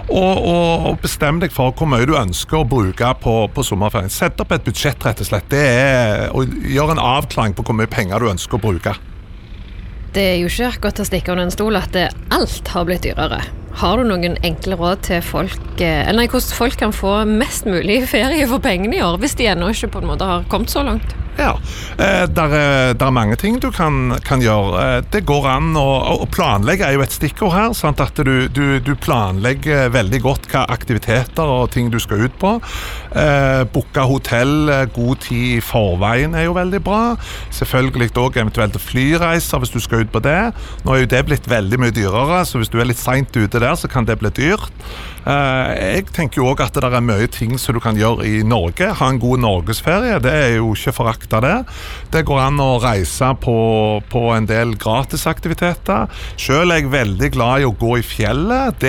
og bestem deg for hvor mye du ønsker å bruke på sommerferien. Sett opp et budsjett rett og slett. Det å gjøre en avklaring på hvor mye penger du ønsker å bruke. Det jo ikke akkurat å stikke under en stol at alt har blitt dyrere. Har du noen enkle råd til hvordan folk kan få mest mulig ferie for pengene i år, hvis de ennå ikke på en måte har kommet så langt? Ja, der mange ting du kan gjøre. Det går an å planlegge jo et stikkord her, sant? At du planlegger veldig godt hva aktiviteter og ting du skal ut på. Booke hotell god tid i forveien jo veldig bra. Selvfølgelig også eventuelt flyreiser hvis du skal ut på det. Nå jo det blitt veldig mye dyrere, så hvis du litt sent ute der, så kan det bli dyrt. Jeg tenker jo også at det mye ting som du kan gjøre i Norge. Ha en god norgesferie, det jo ikke forakt av det. Det går an å reise på en del gratisaktiviteter. Selv jeg veldig glad i å gå i fjellet.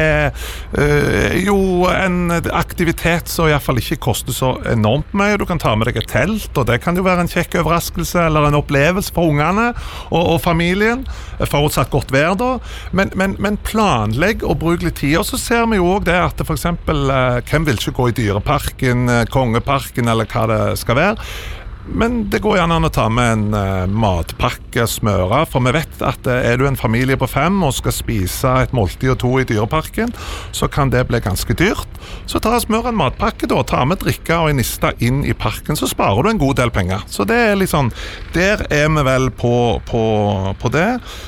Det jo en aktivitet som i hvert fall ikke koster så enormt mye. Du kan ta med deg et telt, og det kan jo være en kjekk overraskelse eller en opplevelse for ungene og familien. Forutsatt godt vær da. Men planlegg og bruk litt tid. Og så ser vi jo også det at for eksempel, hvem vil ikke gå i dyreparken, kongeparken eller hva det skal være. Men det går gjerne an å ta med en matpakke smøre, for vi vet at du en familie på 5 og skal spise et måltid og 2 i dyreparken, så kan det bli ganske dyrt. Så ta og smør en matpakke da, ta med drikke og en niste inn i parken, så sparer du en god del penger. Så det litt sånn, der vi vel på det.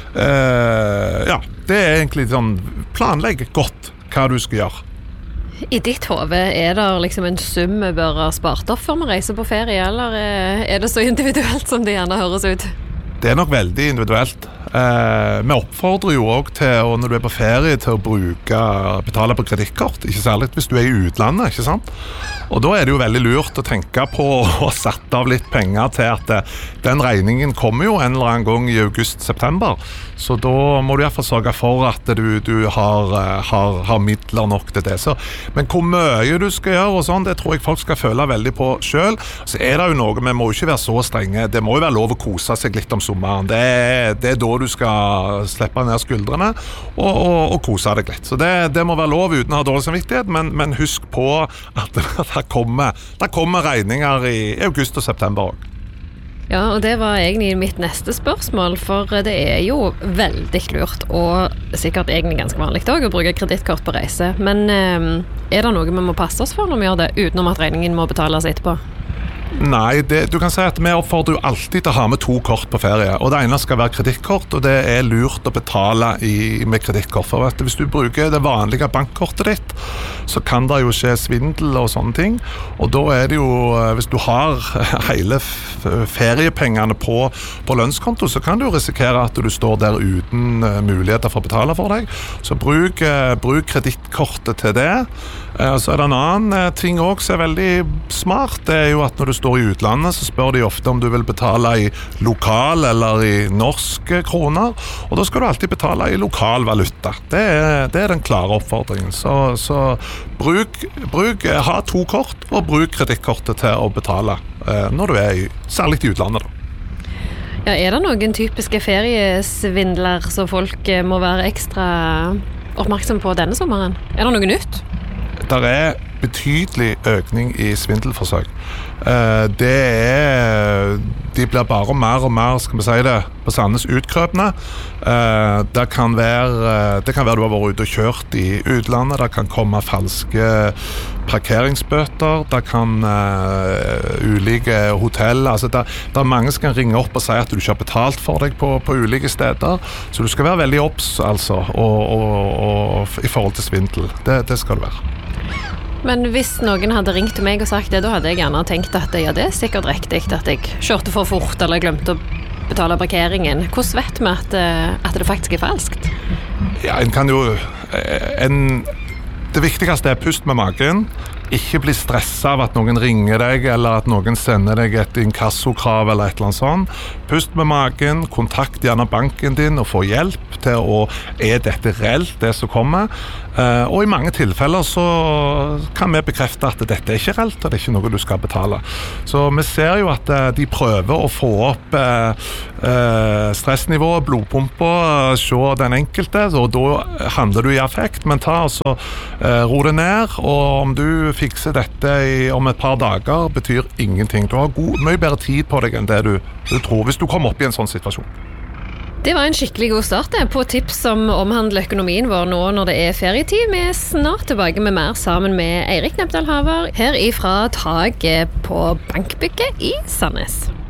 Ja, det egentlig sånn, planlegg godt hva du skal gjøre. I ditt hode, det liksom en sum vi bør ha spart opp før vi reiser på ferie, eller det så individuelt som det gjerne høres ut? Det nok veldig individuelt. Vi oppfordrer jo også til, når du på ferie, til å betale på kredittkort, ikke særlig hvis du i utlandet, ikke sant? Og da det jo veldig lurt å tenke på å sette av litt penger til at den regningen kommer jo en eller annen gang i august-september, så da må du i hvert fall sørge for at du har midler nok til det. Men hvor mye du skal gjøre og sånn, det tror jeg folk skal føle veldig på selv. Så det jo noe, vi må jo ikke være så strenge. Det må jo være lov å kose seg litt om sommeren. Det da du skal slippe ned skuldrene og kose deg litt. Så det må være lov uten å ha dårlig samvittighet, men husk på at det kommer regninger i august og september også. Ja, og det var egentlig mitt neste spørsmål, for det jo veldig lurt, og sikkert egentlig ganske vanlig også, å bruke kredittkort på reise. Men det noe vi må passe oss for når vi gjør det, utenom at regningen må betales etterpå? Nei, du kan si at vi oppfordrer jo alltid til å ha med 2 kort på ferie, og det ene skal være kredittkort, og det lurt å betale med kredittkort, for at hvis du bruker det vanlige bankkortet ditt, så kan det jo skje svindel og sånne ting, og da det jo, hvis du har hele feriepengene på lønnskonto, så kan du risikere at du står der uten muligheter for å betale for deg, så bruk kredittkortet til det. Så det en annen ting også som veldig smart, det jo at når du står i utlandet, så spør de ofte om du vil betale i lokal eller i norske kroner, og da skal du alltid betale i lokal valuta. Det den klare oppfordringen. Så ha 2 kort, og bruk kredittkortet til å betale når du særlig i utlandet da. Ja, det noen typiske feriesvindler som folk må være ekstra oppmerksom på denne sommeren? Det noe nytt? Det betydelig økning i svindelforsøk. De blir bare mer og mer, skal vi si det, på Sandnes utkrøpende. Det kan være du har vært ute og kjørt i utlandet, det kan komme falske parkeringsbøter, det kan ulike hotell, altså det mange som kan ringe opp og si at du ikke har betalt for deg på ulike steder, så du skal være veldig obs, altså, og i forhold til svindel. Det skal du være. Men hvis noen hadde ringt til meg og sagt det, da hadde jeg gjerne tenkt at ja, det sikkert riktig at jeg kjørte for fort eller glemte å betale parkeringen. Hvordan vet vi at det faktisk falskt? Ja, en kan jo... Det viktigste pust med magen. Ikke bli stresset av at noen ringer deg, eller at noen sender deg et inkassokrav eller et eller annet sånt. Pust med magen, kontakt gjerne banken din og få hjelp til dette reelt, det som kommer. Og i mange tilfeller så kan vi bekrefte at dette er ikke reelt, og det er ikke noe du skal betale. Så vi ser jo at de prøver å få opp stressnivået, blodpumpa, se den enkelte, og da handler du i affekt, men ro det ned, og om du fikser dette om et par dager, betyr ingenting. Du har mye bedre tid på deg enn det du tror, hvis du kommer opp i en sånn situasjon. Det var en skikkelig god start på tips som omhandler økonomien vår nå når det er ferietid. Vi er snart tilbake med mer sammen med Eirik Nepdal Haver her ifra taket på Bankbygget i Sandnes.